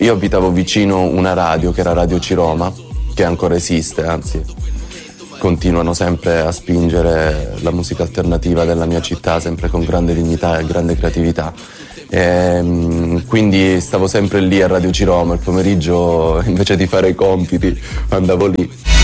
Io abitavo vicino una radio, che era Radio Ciroma, che ancora esiste, anzi continuano sempre a spingere la musica alternativa della mia città, sempre con grande dignità e grande creatività. Quindi stavo sempre lì a Radio Ciroma, il pomeriggio invece di fare i compiti andavo lì.